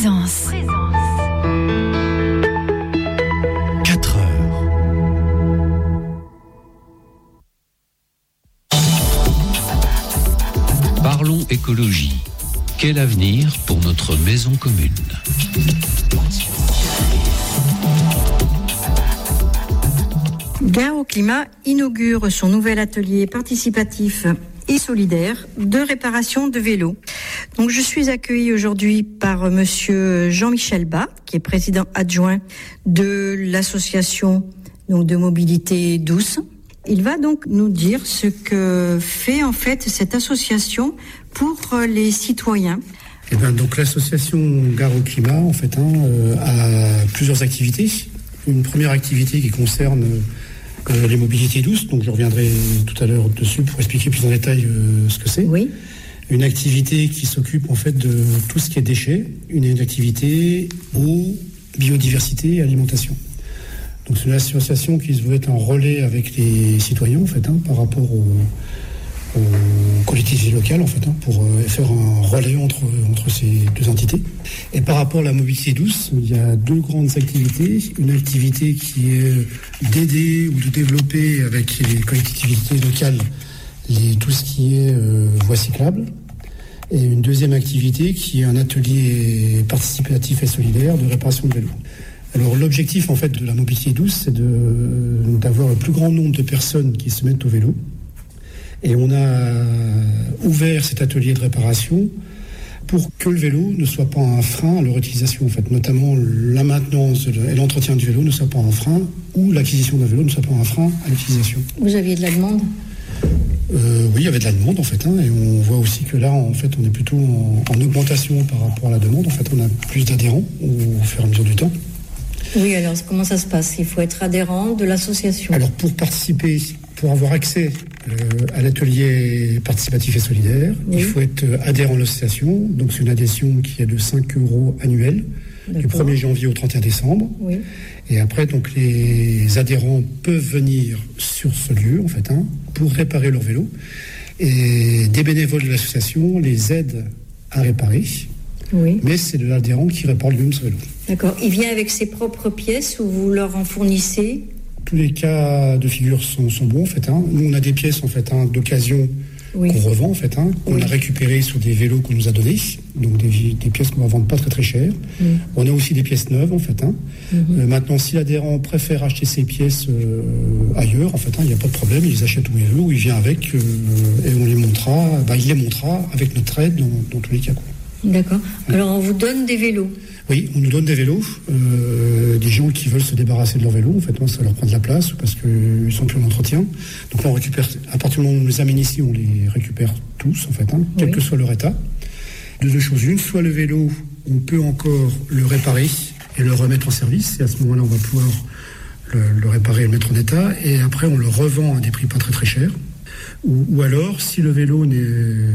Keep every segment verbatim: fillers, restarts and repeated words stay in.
Présence. quatre heures. Parlons écologie. Quel avenir pour notre maison commune ? Gare au climat inaugure son nouvel atelier participatif et solidaire de réparation de vélos. Donc je suis accueillie aujourd'hui par monsieur Jean-Michel Bas, qui est président adjoint de l'association donc de mobilité douce. Il va donc nous dire ce que fait en fait cette association pour les citoyens. Eh ben, donc l'association Gare au climat en fait hein, euh, a plusieurs activités. Une première activité qui concerne euh, les mobilités douces, donc je reviendrai tout à l'heure dessus pour expliquer plus en détail euh, ce que c'est. Oui. Une activité qui s'occupe en fait de tout ce qui est déchets, une, une activité eau, biodiversité et alimentation. Donc c'est une association qui se veut être en relais avec les citoyens en fait hein, par rapport aux, aux collectivités locales en fait hein, pour euh, faire un relais entre entre ces deux entités. Et par rapport à la mobilité douce, il y a deux grandes activités. Une activité qui est d'aider ou de développer avec les collectivités locales les, tout ce qui est euh, voies cyclables. Et une deuxième activité qui est un atelier participatif et solidaire de réparation de vélos. Alors l'objectif en fait de la mobilité douce, c'est de, d'avoir le plus grand nombre de personnes qui se mettent au vélo. Et on a ouvert cet atelier de réparation pour que le vélo ne soit pas un frein à leur utilisation, en fait, notamment la maintenance et l'entretien du vélo ne soit pas un frein, ou l'acquisition d'un vélo ne soit pas un frein à l'utilisation. Vous aviez de la demande ? Euh, oui, il y avait de la demande en fait, hein, et on voit aussi que là, en fait, on est plutôt en, en augmentation par rapport à la demande. En fait, on a plus d'adhérents au, au fur et à mesure du temps. Oui, alors comment ça se passe ? Il faut être adhérent de l'association. Alors pour participer, pour avoir accès euh, à l'atelier participatif et solidaire, oui. Il faut être adhérent à l'association. Donc c'est une adhésion qui est de cinq euros annuels, d'accord, du premier janvier au trente et un décembre. Oui. Et après, donc les adhérents peuvent venir sur ce lieu, en fait, hein, pour réparer leur vélo. Et des bénévoles de l'association les aident à réparer. Oui. Mais c'est l'adhérent qui répare lui-même ce vélo. D'accord. Il vient avec ses propres pièces ou vous leur en fournissez ? Tous les cas de figure sont, sont bons en fait. Hein. Nous, on a des pièces en fait hein, d'occasion, oui, qu'on revend en fait, hein, qu'on oui. a récupérées sur des vélos qu'on nous a donnés, donc des, des pièces qu'on va vendre pas très très cher. Mm. On a aussi des pièces neuves en fait. Hein. Mm-hmm. Euh, maintenant, si l'adhérent préfère acheter ses pièces euh, ailleurs, en fait, il hein, n'y a pas de problème, il les achète où il veut, ou il vient avec euh, et on les montrera. Bah, il les montrera avec notre aide dans, dans tous les cas. Quoi. D'accord. Alors on vous donne des vélos ? Oui, on nous donne des vélos. Euh, des gens qui veulent se débarrasser de leur vélo, en fait, moi, ça leur prend de la place parce qu'ils sont plus en entretien. Donc là, on récupère, à partir du moment où on les amène ici, on les récupère tous, en fait, hein, quel oui. que soit leur état. De deux choses, une, soit le vélo, on peut encore le réparer et le remettre en service. Et à ce moment-là, on va pouvoir le, le réparer et le mettre en état. Et après, on le revend à des prix pas très très chers. Ou, ou alors, si le vélo n'est...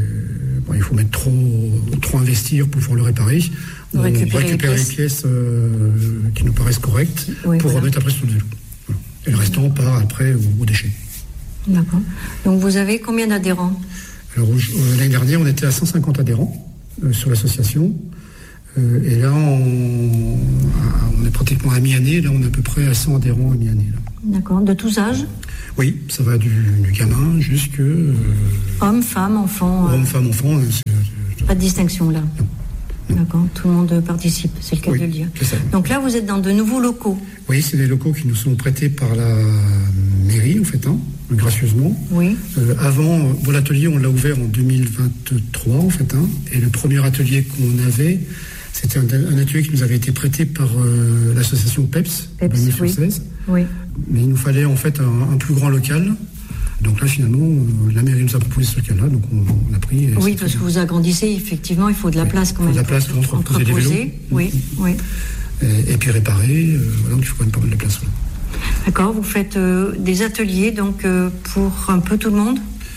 Bon, il faut mettre trop, trop investir pour pouvoir le réparer. On récupère les pièces, les pièces euh, qui nous paraissent correctes, oui, pour voilà. remettre après sur le vélo. Voilà. Et le restant part après aux, aux déchets. D'accord. Donc vous avez combien d'adhérents ? Alors euh, l'année dernière, on était à cent cinquante adhérents euh, sur l'association. Euh, et là, on, on est pratiquement à mi-année. Là, on est à peu près à cent adhérents à mi-année. Là. D'accord. De tous âges ? Oui, ça va du, du gamin jusque... Euh, Hommes, femmes, enfants. Hommes, euh... femmes, enfants. Euh, c'est, c'est... Pas de distinction là. Non. D'accord, tout le monde participe, c'est le cas oui, de le dire. Donc là, vous êtes dans de nouveaux locaux. Oui, c'est des locaux qui nous sont prêtés par la mairie, en fait, hein, gracieusement. Oui. Euh, avant, bon, l'atelier, on l'a ouvert en deux mille vingt-trois, en fait, hein, et le premier atelier qu'on avait, c'était un, un atelier qui nous avait été prêté par euh, l'association PEPS, PEPS Bagnole française. Oui. Mais il nous fallait, en fait, un, un plus grand local. Donc là, finalement, la mairie nous a proposé ce local-là, donc on, on a pris... Oui, parce que vous agrandissez, effectivement, il faut de la oui, place quand même. Il faut de la place pour entreposer des vélos. Oui, oui. Et, et puis réparer, euh, voilà, donc il faut quand même pas mal de place. Voilà. D'accord, vous faites euh, des ateliers, donc, euh, pour un peu tout le monde ?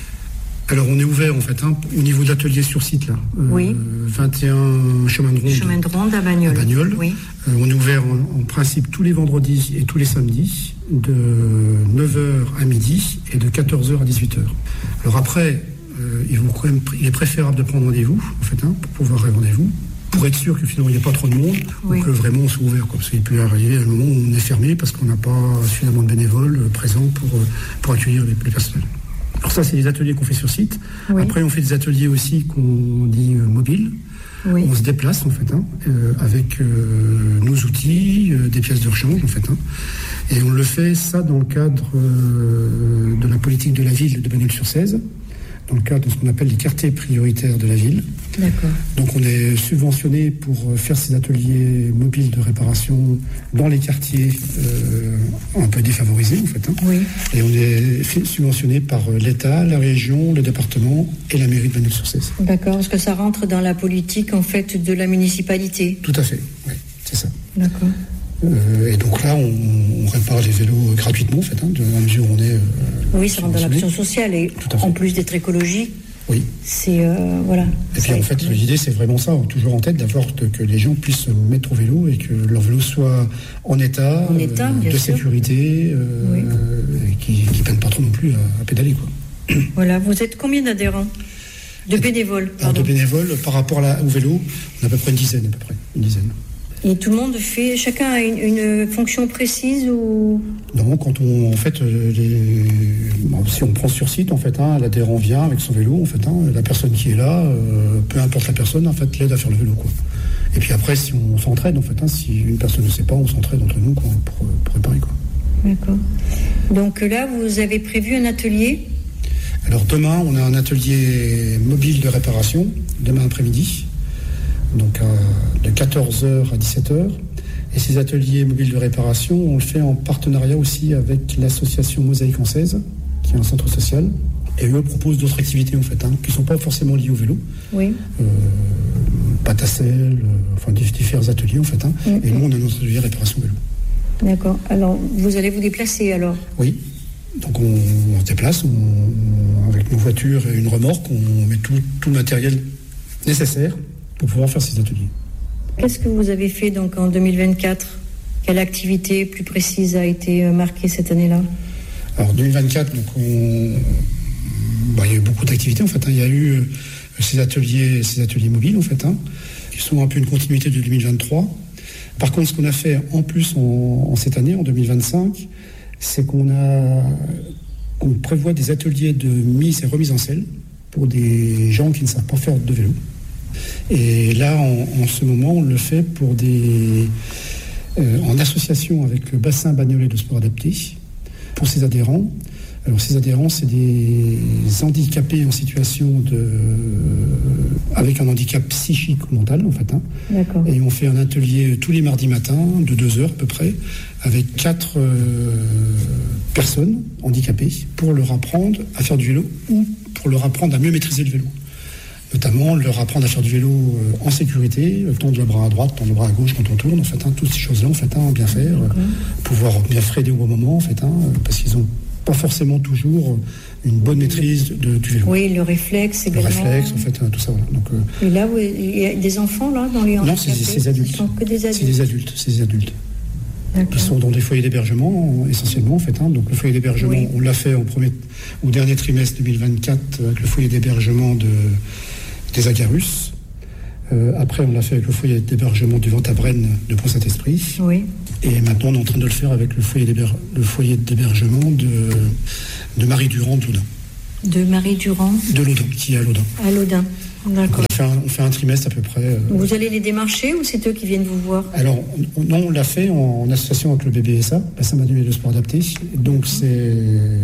Alors, on est ouvert, en fait, hein, au niveau d'ateliers sur site, là. Euh, oui. vingt et un chemin de ronde. Chemin de ronde à Bagnols. À Bagnols. Oui. Euh, on est ouvert, en, en principe, tous les vendredis et tous les samedis, de neuf heures à midi et de quatorze heures à dix-huit heures. Alors après, euh, il, vous, il est préférable de prendre rendez-vous, en fait, hein, pour pouvoir avoir rendez-vous. pour être sûr que finalement il n'y a pas trop de monde, oui. ou que vraiment on soit ouvert. Quoi. Parce qu'il peut arriver à un moment où on est fermé parce qu'on n'a pas suffisamment de bénévoles présents pour, pour accueillir les, les personnels. Alors ça, c'est les ateliers qu'on fait sur site. Oui. Après, on fait des ateliers aussi qu'on dit euh, mobiles. Oui. On se déplace en fait, hein, euh, avec euh, nos outils, euh, des pièces de rechange en fait. Hein. Et on le fait ça dans le cadre euh, de la politique de la ville de Bagnols-sur-Cèze, dans le cadre de ce qu'on appelle les quartiers prioritaires de la ville. D'accord. Donc on est subventionné pour faire ces ateliers mobiles de réparation dans les quartiers euh, un peu défavorisés en fait. Hein. Oui. Et on est subventionné par l'État, la région, le département et la mairie de Bagnols-sur-Cèze. D'accord, parce que ça rentre dans la politique en fait de la municipalité. Tout à fait, oui, c'est ça. D'accord. Euh, et donc là, on, on répare les vélos gratuitement, en fait, hein, dans la mesure où on est... Euh, oui, ça rentre dans l'action sociale, et en plus d'être écologique, oui. c'est... Euh, voilà. Et puis en fait, l'idée, c'est vraiment ça, toujours en tête, d'avoir de, que les gens puissent se mettre au vélo et que leur vélo soit en état, en état euh, de sûr. sécurité, euh, oui. et qui ne peinent pas trop non plus à, à pédaler, quoi. Voilà, vous êtes combien d'adhérents ? De bénévoles, pardon. Alors, de bénévoles, par rapport à la, au vélo, on a à peu près une dizaine, à peu près, une dizaine. Et tout le monde fait, chacun a une, une fonction précise ou... Non, quand on, en fait, les, bon, si on prend sur site, en fait, hein, l'adhérent vient avec son vélo, en fait, hein, la personne qui est là, euh, peu importe la personne, en fait, l'aide à faire le vélo, quoi. Et puis après, si on s'entraide, en fait, hein, si une personne ne sait pas, on s'entraide entre nous, quoi, pour, pour réparer, quoi. D'accord. Donc là, vous avez prévu un atelier ? Alors demain, on a un atelier mobile de réparation, demain après-midi. Donc à, de quatorze heures à dix-sept heures. Et ces ateliers mobiles de réparation, on le fait en partenariat aussi avec l'association Mosaïque en Cèze, qui est un centre social. Et eux proposent d'autres activités en fait, hein, qui ne sont pas forcément liées au vélo. Oui. Euh, pâte à sel, euh, enfin différents ateliers en fait. Hein. Mm-hmm. Et nous, on a notre atelier réparation vélo. D'accord. Alors, vous allez vous déplacer alors ? Oui. Donc on, on se déplace, on, avec nos voitures et une remorque, on met tout, tout le matériel nécessaire pour pouvoir faire ces ateliers. Qu'est-ce que vous avez fait donc en deux mille vingt-quatre ? Quelle activité plus précise a été marquée cette année-là ? Alors deux mille vingt-quatre, donc on... bah, il y a eu beaucoup d'activités en fait. Hein. Il y a eu euh, ces ateliers, ces ateliers mobiles en fait, hein, qui sont un peu une continuité de deux mille vingt-trois. Par contre, ce qu'on a fait en plus en, en cette année, en deux mille vingt-cinq, c'est qu'on a qu'on prévoit des ateliers de mise et remise en selle pour des gens qui ne savent pas faire de vélo. Et là, en, en ce moment, on le fait pour des, euh, en association avec le bassin bagnolais de sport adapté, pour ses adhérents. Alors, ces adhérents, c'est des handicapés en situation de, euh, avec un handicap psychique ou mental, en fait. Hein. D'accord. Et on fait un atelier tous les mardis matins, de deux heures à peu près, avec quatre euh, personnes handicapées, pour leur apprendre à faire du vélo ou pour leur apprendre à mieux maîtriser le vélo. Notamment leur apprendre à faire du vélo en sécurité, tendre le bras à droite, tendre le bras à gauche quand on tourne, en fait, hein, toutes ces choses-là, en fait, hein, bien faire, okay. Pouvoir bien freiner au bon moment, en fait, hein, parce qu'ils n'ont pas forcément toujours une bonne maîtrise de, du vélo. Oui, le réflexe également. Le réflexe, en fait, hein, tout ça, voilà. Donc, euh, et là, il y a des enfants, là, dans les handicapés ? Non, c'est, c'est des adultes. Ce sont que des adultes. C'est des adultes, c'est des adultes. D'accord. Qui sont dans des foyers d'hébergement, essentiellement, en fait. Hein. Donc, le foyer d'hébergement, oui. On l'a fait au, premier, au dernier trimestre deux mille vingt-quatre avec le foyer d'hébergement de... des Agarus. Euh, après, on l'a fait avec le foyer d'hébergement du Vent-à-Brenne de Pont-Saint-Esprit. Oui. Et maintenant, on est en train de le faire avec le foyer, d'héber... le foyer d'hébergement de... de Marie Durand de Laudun. De Marie Durand De Laudun, qui est à Laudun. À Laudun, d'accord. On fait, un, on fait un trimestre à peu près. Euh... Vous allez les démarcher ou c'est eux qui viennent vous voir ? Alors, on, non, on l'a fait en, en association avec le B B S A, Bassin Bagnolais de Sport Adapté. Donc, c'est...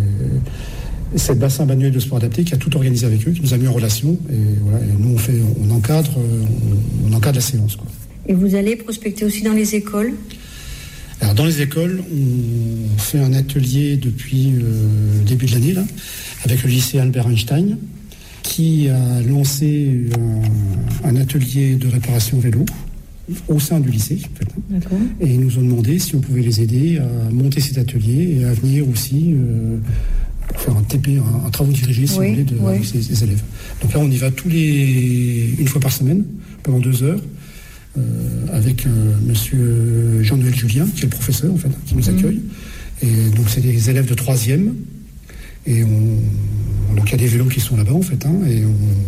C'est le bassin bagnolais de sport adapté qui a tout organisé avec eux, qui nous a mis en relation. Et, voilà, et nous, on, fait, on, encadre, on, on encadre la séance, quoi. Et vous allez prospecter aussi dans les écoles ? Alors, dans les écoles, on fait un atelier depuis euh, le début de l'année, là, avec le lycée Albert Einstein, qui a lancé un, un atelier de réparation vélo au sein du lycée, en fait. D'accord. Et ils nous ont demandé si on pouvait les aider à monter cet atelier et à venir aussi... Euh, pour faire un T P, un, un travaux dirigés, si oui, vous voulez, de, oui. avec ses, ses élèves. Donc là, on y va tous les, une fois par semaine, pendant deux heures, euh, avec euh, monsieur Jean-Noël Julien, qui est le professeur, en fait, qui nous accueille. Mmh. Et donc, c'est des élèves de troisième. Et on, donc, il y a des vélos qui sont là-bas, en fait, hein, et on,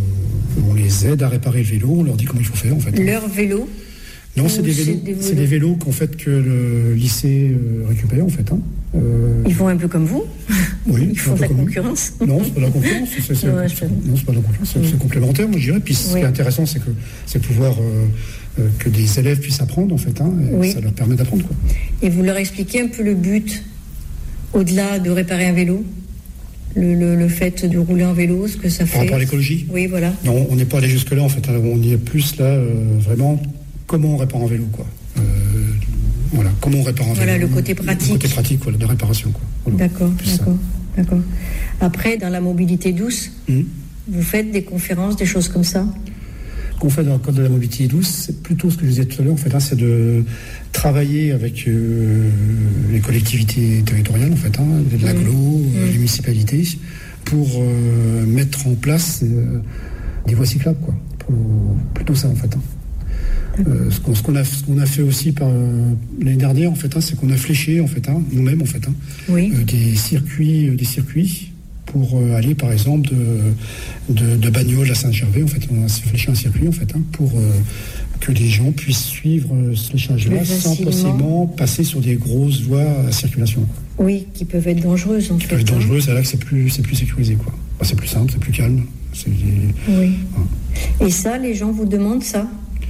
On les aide à réparer le vélo, on leur dit comment il faut faire en fait. Leur vélo? Non, c'est des, vélos, c'est des vélos, c'est des vélos qu'en fait que le lycée euh, récupère en fait. Hein. Euh... Ils font un peu comme vous? Oui. Ils font de la concurrence? Non, c'est pas de la concurrence. C'est, c'est, ouais, c'est, non, c'est pas de la concurrence. C'est, oui. c'est complémentaire, moi je dirais. Puis ce oui. qui est intéressant, c'est que c'est pouvoir euh, euh, que des élèves puissent apprendre en fait. Hein, et oui. Ça leur permet d'apprendre quoi. Et vous leur expliquez un peu le but au-delà de réparer un vélo? Le, le, le fait de rouler en vélo, ce que ça fait. Par rapport à l'écologie? Oui, voilà. Non, on n'est pas allé jusque-là en fait. On y est plus là euh, vraiment. Comment on répare un vélo, quoi. Euh, voilà, comment on répare un voilà, vélo. Voilà, le côté pratique. Le côté pratique, voilà, de réparation, quoi. Voilà, d'accord, d'accord, d'accord. Après, dans la mobilité douce, mmh. vous faites des conférences, des choses comme ça? Ce qu'on fait dans le cadre de la mobilité douce, c'est plutôt ce que je disais tout à l'heure, en fait, hein, c'est de travailler avec euh, les collectivités territoriales, en fait, hein, l'agglo, mmh. euh, les municipalités, pour euh, mettre en place euh, des voies cyclables, quoi. Pour, plutôt ça, en fait, hein. Euh, ce, qu'on, ce, qu'on a, ce qu'on a fait aussi par, euh, l'année dernière en fait, hein, c'est qu'on a fléché en fait, hein, nous-mêmes en fait, hein, oui. euh, des circuits, euh, des circuits pour euh, aller par exemple de, de, de Bagnoles à Saint-Gervais en fait, on a fléché un circuit en fait, hein, pour euh, que les gens puissent suivre euh, ce fléchage-là sans forcément passer sur des grosses voies à circulation. Oui, qui peuvent être dangereuses en qui fait. Peuvent être hein. dangereuses, c'est là que c'est plus, c'est plus sécurisé quoi. Enfin, c'est plus simple, c'est plus calme. C'est des... Oui. Ouais. Et ça, les gens vous demandent ça?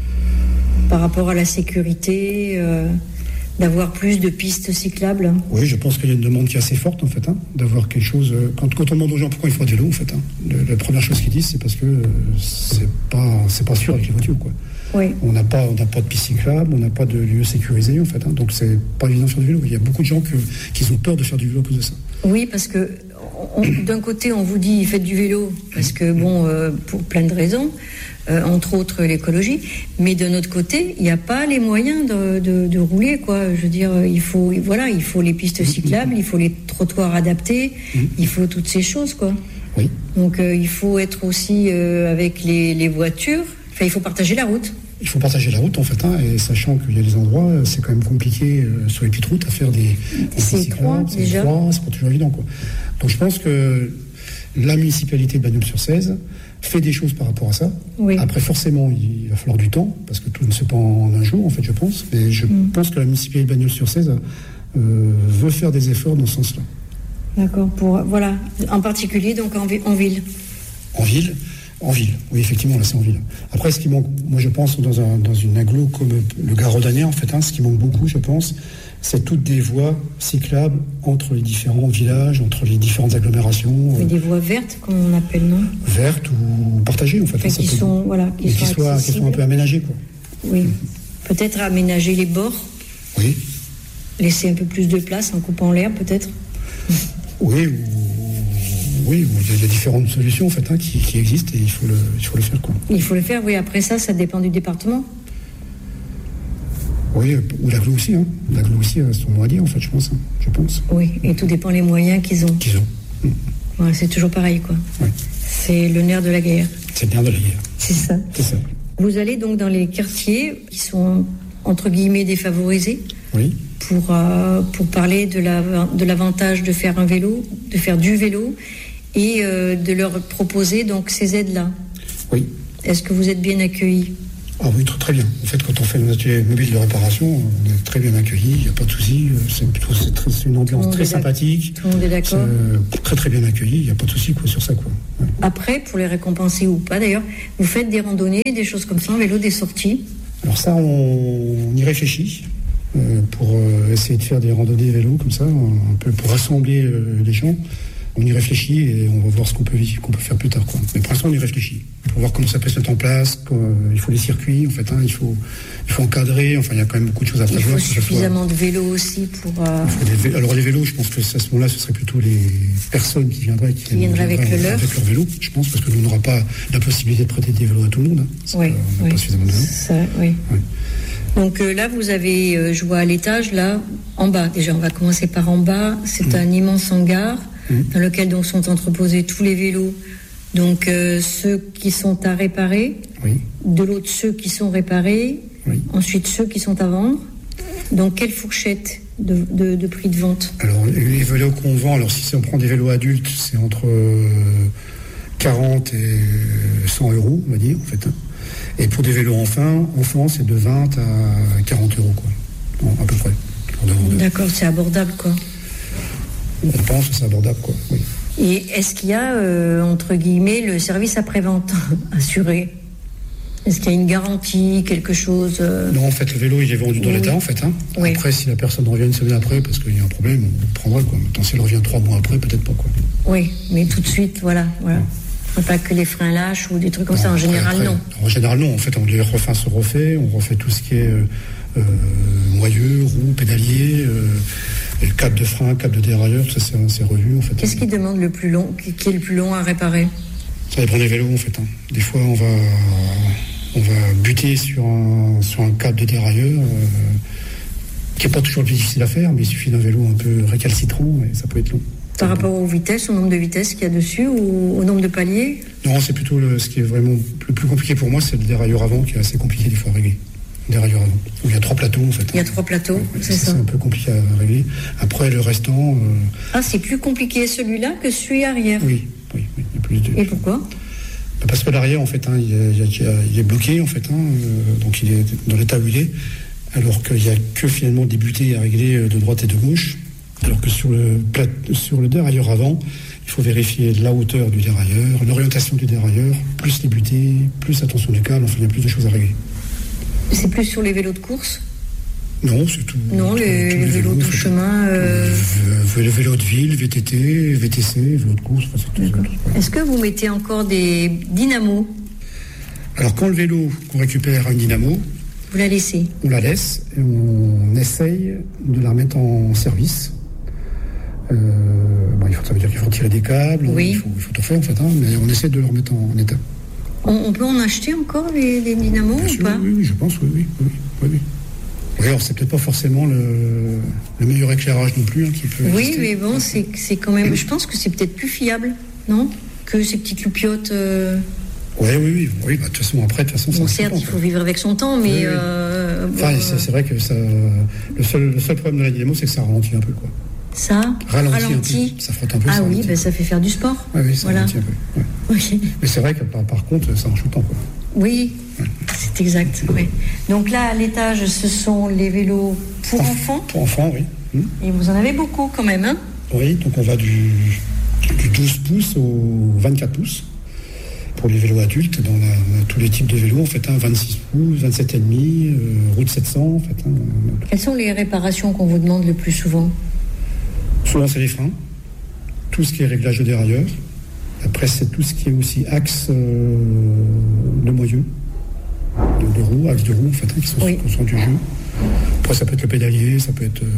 Par rapport à la sécurité, euh, d'avoir plus de pistes cyclables? Oui, je pense qu'il y a une demande qui est assez forte, en fait, hein, d'avoir quelque chose... Euh, quand, quand on demande aux gens pourquoi il faut des vélos, en fait, hein, le, la première chose qu'ils disent, c'est parce que euh, c'est pas, c'est pas sûr avec les voitures, quoi. Oui. On n'a pas, on n'a pas de pistes cyclables, on n'a pas de lieux sécurisés, en fait, hein, donc c'est pas évident de faire du vélo. Il y a beaucoup de gens que, qui ont peur de faire du vélo à cause de ça. Oui, parce que on, d'un côté, on vous dit faites du vélo, parce que, bon, euh, pour plein de raisons, euh, entre autres l'écologie, mais d'un autre côté, il n'y a pas les moyens de, de, de rouler, quoi. Je veux dire, il faut, voilà, il faut les pistes cyclables, il faut les trottoirs adaptés, il faut toutes ces choses, quoi. Oui. Donc, euh, il faut être aussi euh, avec les, les voitures, enfin, il faut partager la route. Il faut partager la route en fait, hein, et sachant qu'il y a des endroits, c'est quand même compliqué euh, sur les petites routes à faire des. C'est étroit déjà. Étroit, c'est pas toujours évident quoi. Donc je pense que la municipalité de Bagnols-sur-Cèze fait des choses par rapport à ça. Oui. Après forcément il va falloir du temps parce que tout ne se fait pas en un jour en fait je pense. Mais je mm. pense que la municipalité de Bagnols-sur-Cèze euh, veut faire des efforts dans ce sens-là. D'accord. Pour voilà, en particulier donc en, en ville. En ville. En ville, oui, effectivement, là, c'est en ville. Après, ce qui manque, moi, je pense, dans, un, dans une agglo comme le Gard-Rodanais, en fait, hein, ce qui manque beaucoup, je pense, c'est toutes des voies cyclables entre les différents villages, entre les différentes agglomérations. Mais euh, des voies vertes, comme on appelle, non? Vertes ou partagées, en fait. Enfin, hein, qui, sont, voilà, qui, qui, sont soient, qui sont un peu aménagées, quoi. Oui. Mmh. Peut-être aménager les bords. Oui. Laisser un peu plus de place en coupant l'air, peut-être. Oui, ou... Oui, il y a différentes solutions en fait, hein, qui, qui existent et il faut le, il faut le faire. Quoi. Il faut le faire, oui. Après ça, ça dépend du département. Oui, ou l'agglo aussi. Hein. L'agglo aussi a son mot à dire, en fait, je pense. Hein, je pense. Oui, et tout dépend des moyens qu'ils ont. Qu'ils ont. Mmh. Ouais, c'est toujours pareil, quoi. Oui. C'est le nerf de la guerre. C'est le nerf de la guerre. C'est ça. C'est ça. Vous allez donc dans les quartiers qui sont, entre guillemets, défavorisés. Oui. Pour, euh, pour parler de, la, de l'avantage de faire un vélo, de faire du vélo, et euh, de leur proposer donc ces aides-là. Oui. Est-ce que vous êtes bien accueillis? Ah oui, très, très bien. En fait, quand on fait nos ateliers mobiles de réparation, on est très bien accueillis, il n'y a pas de souci. C'est, plutôt, c'est, très, c'est une ambiance très sympathique. Tout le monde est d'accord. C'est très très bien accueilli, il n'y a pas de souci quoi, sur ça. Quoi. Ouais. Après, pour les récompenser ou pas d'ailleurs, vous faites des randonnées, des choses comme ça en vélo, des sorties? Alors ça, on, on y réfléchit. Euh, pour euh, essayer de faire des randonnées vélo comme ça, un peu pour rassembler euh, les gens. On y réfléchit et on va voir ce qu'on peut, qu'on peut faire plus tard. Quoi. Mais pour l'instant, on y réfléchit. Pour voir comment ça peut se mettre en place. Euh, il faut les circuits, en fait. Hein, il, faut, il faut encadrer. Enfin, il y a quand même beaucoup de choses à faire. Il faut suffisamment soit... de vélos aussi pour... Euh... Vé... Alors, les vélos, je pense que à ce moment-là, ce serait plutôt les personnes qui viendraient, qui qui viendraient avec, le leur. avec leur vélo, je pense, parce que nous, on n'aura pas la possibilité de prêter des vélos à tout le monde. Hein. Oui, on n'a oui. pas suffisamment de vélos. Ça, oui. oui. Donc euh, là, vous avez, euh, je vois à l'étage, là, en bas, déjà, on va commencer par en bas. C'est mmh. un immense hangar mmh. dans lequel donc, sont entreposés tous les vélos. Donc euh, ceux qui sont à réparer, oui. de l'autre ceux qui sont réparés, oui. ensuite ceux qui sont à vendre. Donc quelle fourchette de, de, de prix de vente? Alors les vélos qu'on vend, alors si on prend des vélos adultes, c'est entre euh, quarante et cent euros, on va dire, en fait. Et pour des vélos enfants, enfants c'est de vingt à quarante euros, quoi, à peu près. D'accord, c'est abordable, quoi. On pense que c'est abordable, quoi, oui. Et est-ce qu'il y a, euh, entre guillemets, le service après-vente assuré ? Est-ce qu'il y a une garantie, quelque chose euh... Non, en fait, le vélo, il est vendu dans oui. l'état, en fait. Hein. Oui. Après, si la personne revient une semaine après, parce qu'il y a un problème, on le prendra, quoi. Maintenant, si elle revient trois mois après, peut-être pas, quoi. Oui, mais tout de suite, voilà. voilà. Ouais. Faut pas que les freins lâchent ou des trucs comme non, ça. En après, général, après, non. En général, non. En fait, on les refait, se refait. On refait tout ce qui est euh, euh, moyeu, roue, pédalier, euh, le câble de frein, câble de dérailleur, tout ça, c'est, c'est revu, en fait. Qu'est-ce qui demande le plus long, qui est le plus long à réparer ? Ça dépend des vélos, en fait. Hein. Des fois, on va... On va buter sur un, sur un câble de dérailleur euh, qui n'est pas toujours le plus difficile à faire, mais il suffit d'un vélo un peu récalcitrant et ça peut être long. Par rapport aux vitesses, au nombre de vitesses qu'il y a dessus ou au nombre de paliers ? Non, c'est plutôt le, ce qui est vraiment le plus compliqué pour moi, c'est le dérailleur avant qui est assez compliqué des fois à régler. Le dérailleur avant. Où il y a trois plateaux en fait. Il y a trois plateaux, ouais, c'est ça. C'est un peu compliqué à régler. Après, le restant. Euh... Ah, c'est plus compliqué celui-là que celui arrière ? Oui, oui, oui. Il y a plus de... Et pourquoi ? Parce que l'arrière, en fait, hein, il, est, il est bloqué, en fait, hein, euh, donc il est dans l'état où il est, alors qu'il n'y a que finalement des butées à régler de droite et de gauche, alors que sur le, plat, sur le dérailleur avant, il faut vérifier la hauteur du dérailleur, l'orientation du dérailleur, plus les butées, plus la tension du câble, enfin, il y a plus de choses à régler. C'est plus sur les vélos de course ? Non, c'est tout. Non, tout, les, tous les vélos de chemin. Euh... Le vélo de ville, V T T, V T C, vélo de course. Enfin, c'est tout ça. Est-ce que vous mettez encore des dynamos ? Alors, quand le vélo, qu'on récupère un dynamo, vous la laissez ? On la laisse et on essaye de la remettre en service. Euh, bon, il faut, ça veut dire qu'il faut tirer des câbles, oui. il, faut, il faut tout faire en fait, hein, mais on essaie de le remettre en, en état. On, on peut en acheter encore les, les dynamos Bien ou sûr, pas ? Oui, oui, je pense, oui, oui, oui, oui, oui. Oui, alors c'est peut-être pas forcément le, le meilleur éclairage non plus hein, qui peut Oui, exister. mais bon, c'est, c'est quand même... Je pense que c'est peut-être plus fiable, non ? Que ces petites loupiottes... Euh... Oui, oui, oui. oui bah, de toute façon, après, de toute façon... Bon, certes, il faut vivre avec son temps, mais... Oui, oui. Euh, enfin, bon, c'est, c'est vrai que ça... Le seul, le seul problème de la dynamo, c'est que ça ralentit un peu, quoi. Ça ralentit, ralentit. Un peu. Ça frotte un peu. Ah ça oui, ben, ça fait faire du sport. Oui, oui, ça voilà. ralentit un peu. Ouais. Oui. Mais c'est vrai que par, par contre, ça marche autant, quoi. Oui, ouais. C'est exact. Oui. Donc là, à l'étage, ce sont les vélos pour Enf- enfants. Pour enfants, oui. Hum. Et vous en avez beaucoup quand même, hein ? Oui, donc on va du, du douze pouces au vingt-quatre pouces. Pour les vélos adultes, dans la, tous les types de vélos, en fait, hein, vingt-six pouces, vingt-sept virgule cinq, euh, route sept cents, en fait. Hein. Quelles sont les réparations qu'on vous demande le plus souvent ? Souvent, c'est les freins, tout ce qui est réglage de dérailleur. Après, c'est tout ce qui est aussi axe euh, de moyeu, de, de roues, axe de roues, en fait, hein, qui sont, oui. sont du jeu. Après, ça peut être le pédalier, ça peut être... Euh,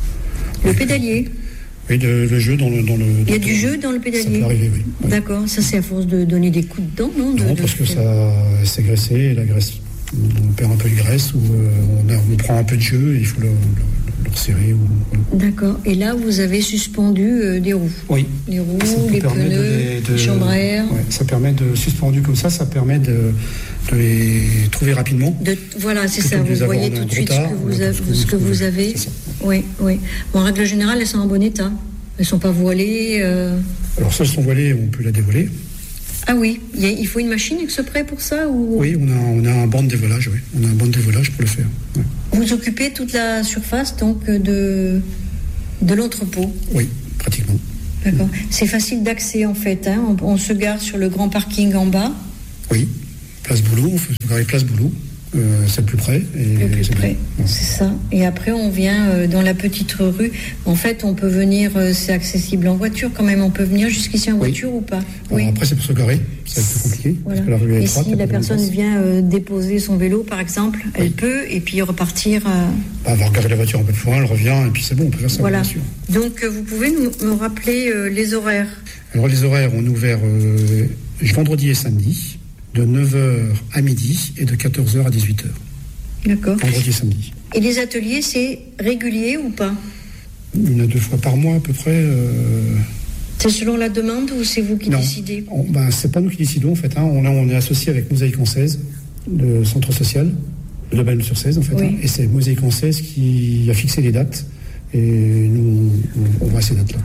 le pédalier Oui, le, le jeu dans le... Dans le Il y a dans du le, jeu dans le pédalier. Ça peut arriver, oui. oui. D'accord, ça c'est à force de donner des coups dedans, non de, Non, de... parce que ça, c'est graissé, et la graisse, on perd un peu de graisse, ou euh, on, a, on prend un peu de jeu, et il faut le, le, le resserrer. Ou, voilà. D'accord, et là vous avez suspendu euh, des roues. Oui. Les roues, les pneus, de les, de, les chambres à air. Ouais, ça permet de, suspendu comme ça, ça permet de, de les trouver rapidement. De, voilà, c'est ça, vous voyez tout de suite ce que vous, a, ce que vous avez. Oui, oui. Bon, en règle générale, elles sont en bon état. Elles ne sont pas voilées. Euh... Alors, si elles sont voilées, on peut la dévoiler. Ah oui, il, y a, il faut une machine exprès pour ça ou... Oui, on a, on a un banc de dévolage, oui. On a un banc de dévolage pour le faire. Ouais. Vous occupez toute la surface donc de, de l'entrepôt ? Oui, pratiquement. D'accord. C'est facile d'accès en fait. Hein. On, on se gare sur le grand parking en bas. Oui, place Boulot, on peut se garer place Boulot. Euh, c'est le plus près. Et le plus c'est près, bien. C'est ça. Et après, on vient euh, dans la petite rue. En fait, on peut venir, euh, c'est accessible en voiture quand même. On peut venir jusqu'ici en oui. voiture ou pas ? Alors oui. Après, c'est pour se garer. Ça va être plus compliqué. Voilà. Parce que la rue est et étroite, si la personne vient euh, déposer son vélo, par exemple, oui. elle peut, et puis repartir. Euh... Bah, elle va regarder la voiture un peu plus loin, elle revient, et puis c'est bon, on peut faire ça. Voilà. Bien sûr. Donc, euh, vous pouvez nous, nous rappeler euh, les horaires ? Alors, les horaires, on est ouvert euh, vendredi et samedi, de neuf heures à midi et de quatorze heures à dix-huit heures. D'accord. Vendredi et samedi. Et les ateliers, c'est régulier ou pas ? Une à deux fois par mois à peu près. Euh... C'est selon la demande ou c'est vous qui non. décidez ? On, ben, c'est pas nous qui décidons en fait. Hein. On, on est associé avec Mosaïque en seize, le centre social de Balme-sur-Cèze en fait. Oui. Hein. Et c'est Mosaïque en seize qui a fixé les dates. Et nous, on, on va à ces dates-là.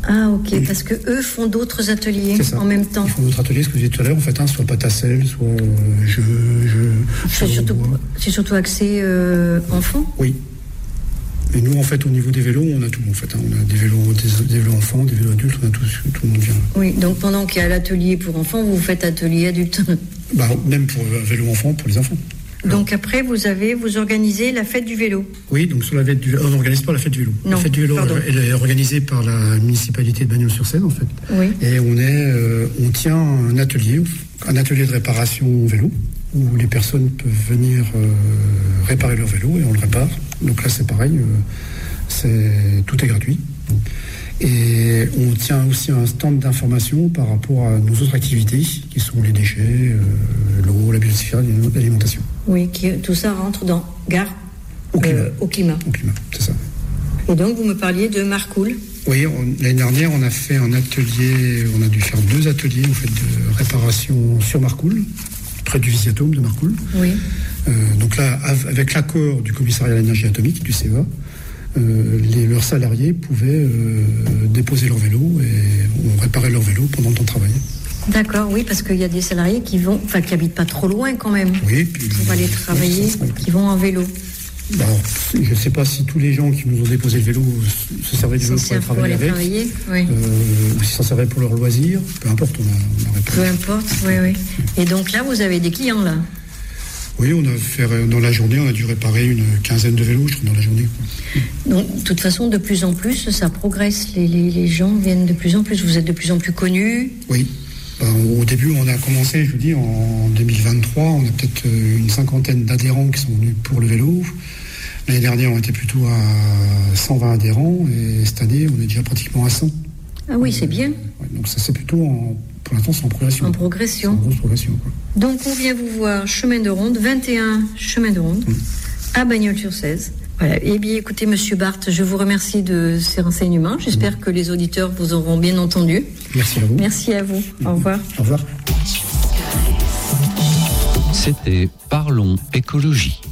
Ah, ok, et parce que eux font d'autres ateliers en même temps. Ils font d'autres ateliers, ce que je disais tout à l'heure, en fait, hein, soit pâte à sel, soit euh, je, je, c'est, surtout, c'est surtout axé euh, enfants. Oui. Et nous, en fait, au niveau des vélos, on a tout, en fait. Hein. On a des vélos, des, des vélos enfants, des vélos adultes, on a tout, tout le monde vient. Oui, donc pendant qu'il y a l'atelier pour enfants, vous faites atelier adulte. Bah, même pour un vélo enfant, pour les enfants. Donc après, vous avez, vous organisez la fête du vélo. Oui, donc sur la fête du vélo, on n'organise pas la fête du vélo. Non, la fête du vélo, pardon. Elle est organisée par la municipalité de Bagnols-sur-Seine, en fait. Oui. Et on est, euh, on tient un atelier, un atelier de réparation vélo, où les personnes peuvent venir euh, réparer leur vélo et on le répare. Donc là, c'est pareil, euh, c'est tout est gratuit. Et on tient aussi un stand d'information par rapport à nos autres activités, qui sont les déchets, euh, l'eau, la biosphère, l'alimentation. Oui, qui, tout ça rentre dans Gare au climat. Euh, au climat. Au climat, c'est ça. Et donc, vous me parliez de Marcoule. Oui, on, l'année dernière, on a fait un atelier, on a dû faire deux ateliers en fait, de réparation sur Marcoule, près du Visiatome de Marcoule. Oui. Euh, donc là, avec l'accord du commissariat à l'énergie atomique, du C E A, Euh, les, leurs salariés pouvaient euh, déposer leur vélo et on réparait leur vélo pendant le temps de travailler. D'accord, oui, parce qu'il y a des salariés qui vont, enfin qui habitent pas trop loin quand même. Oui. Puis, pour aller travailler, oui, qui vont en vélo. Bah alors, je ne sais pas si tous les gens qui nous ont déposé le vélo se servaient du vélo pour aller travailler avec. Travailler, oui. euh, ou si ça servait pour leur loisir, peu importe, on a, on a réparé. Peu importe, oui, oui. Et donc là, vous avez des clients là. Oui, on a fait, dans la journée, on a dû réparer une quinzaine de vélos, je trouve, dans la journée. Quoi. Donc, de toute façon, de plus en plus, ça progresse. Les, les, les gens viennent de plus en plus. Vous êtes de plus en plus connus. Oui. Ben, au début, on a commencé, je vous dis, en deux mille vingt-trois. On a peut-être une cinquantaine d'adhérents qui sont venus pour le vélo. L'année dernière, on était plutôt à cent vingt adhérents. Et cette année, on est déjà pratiquement à cent. Ah oui, c'est bien. Ouais, donc ça, c'est plutôt, en, pour l'instant, c'est en progression. En progression. C'est en grosse progression, quoi. Donc, on vient vous voir chemin de Ronde, vingt et un chemin de Ronde, mmh. à Bagnols-sur-Seine. Voilà. Eh bien, écoutez, Monsieur Barthes, je vous remercie de ces renseignements. J'espère mmh. que les auditeurs vous auront bien entendu. Merci à vous. Merci à vous. Mmh. Au revoir. Au revoir. C'était Parlons écologie.